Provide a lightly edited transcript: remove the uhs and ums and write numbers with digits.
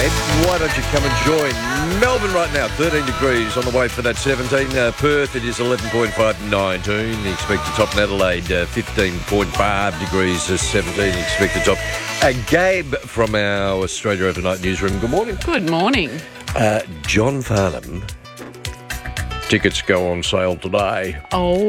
Why don't you come and join Melbourne right now? 13 degrees on the way for that 17. Perth, it is 11.5, 19. The expected top in Adelaide, 15.5 degrees, 17. Expected top. Gabe from our Australia Overnight newsroom. Good morning. Good morning. John Farnham. Tickets go on sale today. Oh.